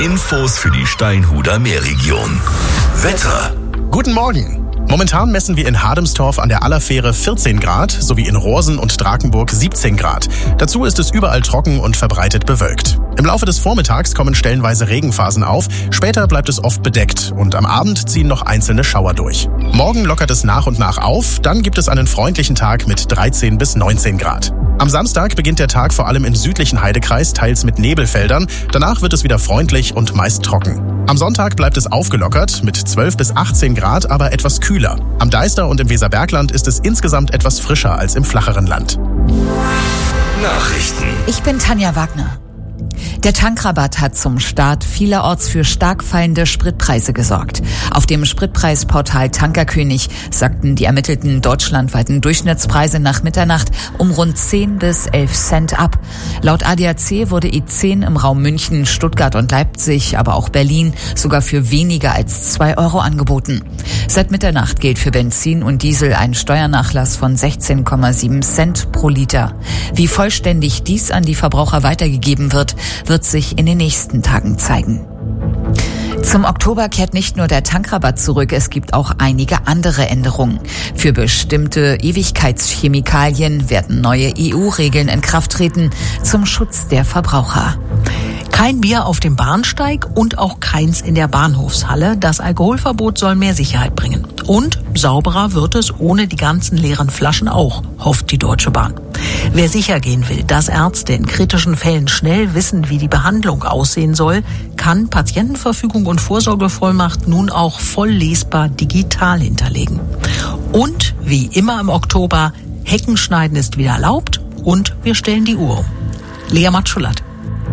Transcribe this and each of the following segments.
Infos für die Steinhuder Meerregion. Wetter. Guten Morgen. Momentan messen wir in Hademstorf an der Allerfähre 14 Grad sowie in Rosen und Drakenburg 17 Grad. Dazu ist es überall trocken und verbreitet bewölkt. Im Laufe des Vormittags kommen stellenweise Regenphasen auf, später bleibt es oft bedeckt und am Abend ziehen noch einzelne Schauer durch. Morgen lockert es nach und nach auf, dann gibt es einen freundlichen Tag mit 13 bis 19 Grad. Am Samstag beginnt der Tag vor allem im südlichen Heidekreis teils mit Nebelfeldern, danach wird es wieder freundlich und meist trocken. Am Sonntag bleibt es aufgelockert mit 12 bis 18 Grad, aber etwas kühler. Am Deister und im Weserbergland ist es insgesamt etwas frischer als im flacheren Land. Nachrichten. Ich bin Tanja Wagner. Der Tankrabatt hat zum Start vielerorts für stark fallende Spritpreise gesorgt. Auf dem Spritpreisportal Tankerkönig sagten die ermittelten deutschlandweiten Durchschnittspreise nach Mitternacht um rund 10 bis 11 Cent ab. Laut ADAC wurde E10 im Raum München, Stuttgart und Leipzig, aber auch Berlin sogar für weniger als 2 Euro angeboten. Seit Mitternacht gilt für Benzin und Diesel ein Steuernachlass von 16,7 Cent pro Liter. Wie vollständig dies an die Verbraucher weitergegeben wird sich in den nächsten Tagen zeigen. Zum Oktober kehrt nicht nur der Tankrabatt zurück, es gibt auch einige andere Änderungen. Für bestimmte Ewigkeitschemikalien werden neue EU-Regeln in Kraft treten zum Schutz der Verbraucher. Kein Bier auf dem Bahnsteig und auch keins in der Bahnhofshalle. Das Alkoholverbot soll mehr Sicherheit bringen. Und sauberer wird es ohne die ganzen leeren Flaschen auch, hofft die Deutsche Bahn. Wer sicher gehen will, dass Ärzte in kritischen Fällen schnell wissen, wie die Behandlung aussehen soll, kann Patientenverfügung und Vorsorgevollmacht nun auch voll lesbar digital hinterlegen. Und wie immer im Oktober, Heckenschneiden ist wieder erlaubt und wir stellen die Uhr um. Lea Matschulat.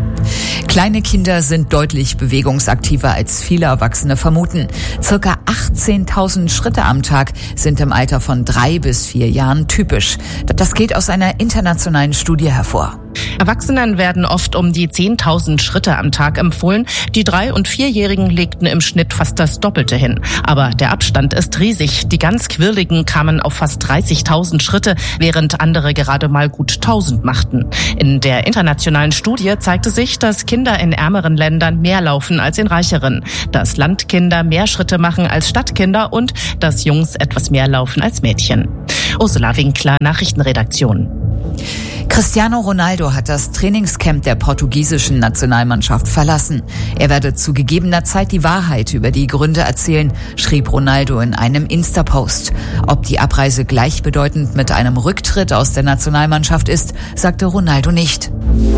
Kleine Kinder sind deutlich bewegungsaktiver als viele Erwachsene vermuten. Circa 18.000 Schritte am Tag sind im Alter von 3 bis 4 Jahren typisch. Das geht aus einer internationalen Studie hervor. Erwachsenen werden oft um die 10.000 Schritte am Tag empfohlen. Die 3- und 4-Jährigen legten im Schnitt fast das Doppelte hin. Aber der Abstand ist riesig. Die ganz Quirligen kamen auf fast 30.000 Schritte, während andere gerade mal gut 1.000 machten. In der internationalen Studie zeigte sich, dass Kinder in ärmeren Ländern mehr laufen als in reicheren, dass Landkinder mehr Schritte machen als Stadtkinder und dass Jungs etwas mehr laufen als Mädchen. Ursula Winkler, Nachrichtenredaktion. Cristiano Ronaldo hat das Trainingscamp der portugiesischen Nationalmannschaft verlassen. Er werde zu gegebener Zeit die Wahrheit über die Gründe erzählen, schrieb Ronaldo in einem Insta-Post. Ob die Abreise gleichbedeutend mit einem Rücktritt aus der Nationalmannschaft ist, sagte Ronaldo nicht.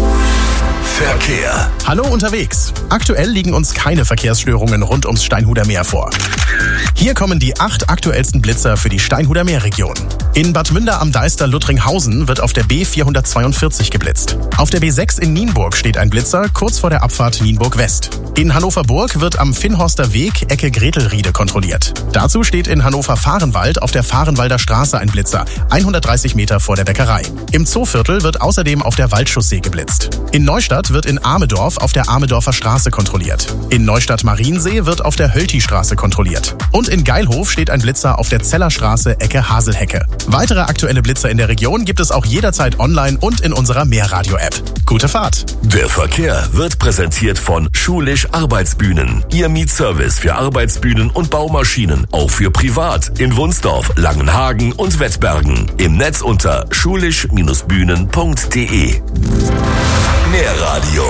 Verkehr. Hallo unterwegs. Aktuell liegen uns keine Verkehrsstörungen rund ums Steinhuder Meer vor. Hier kommen die 8 aktuellsten Blitzer für die Steinhuder Meerregion. In Bad Münder am Deister Luttringhausen wird auf der B442 geblitzt. Auf der B6 in Nienburg steht ein Blitzer kurz vor der Abfahrt Nienburg West. In Hannover-Burg wird am Finnhorster Weg Ecke Gretelriede kontrolliert. Dazu steht in Hannover-Fahrenwald auf der Fahrenwalder Straße ein Blitzer, 130 Meter vor der Bäckerei. Im Zooviertel wird außerdem auf der Waldchaussee geblitzt. In Neustadt wird in Amedorf auf der Amedorfer Straße kontrolliert. In Neustadt-Mariensee wird auf der Hölti-Straße kontrolliert. Und in Geilhof steht ein Blitzer auf der Zellerstraße Ecke Haselhecke. Weitere aktuelle Blitzer in der Region gibt es auch jederzeit online und in unserer Meerradio-App. Gute Fahrt! Der Verkehr wird präsentiert von Schulisch Arbeitsbühnen. Ihr Mietservice für Arbeitsbühnen und Baumaschinen. Auch für privat in Wunsdorf, Langenhagen und Wettbergen. Im Netz unter schulisch-bühnen.de. Meerradio.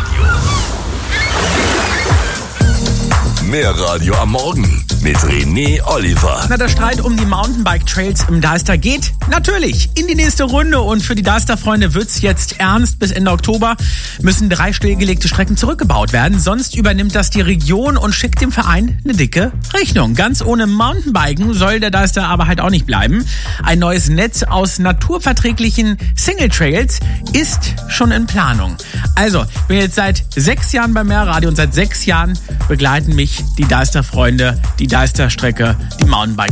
Meerradio am Morgen mit René Oliver. Na, der Streit um die Mountainbike-Trails im Deister geht natürlich in die nächste Runde und für die Deister-Freunde wird's jetzt ernst. Bis Ende Oktober müssen 3 stillgelegte Strecken zurückgebaut werden, sonst übernimmt das die Region und schickt dem Verein eine dicke Rechnung. Ganz ohne Mountainbiken soll der Deister aber halt auch nicht bleiben. Ein neues Netz aus naturverträglichen Single-Trails ist schon in Planung. Also, ich bin jetzt seit 6 Jahren bei Meerradio und seit 6 Jahren begleiten mich die Deister-Freunde, die Deister-Strecke, die Mountainbike.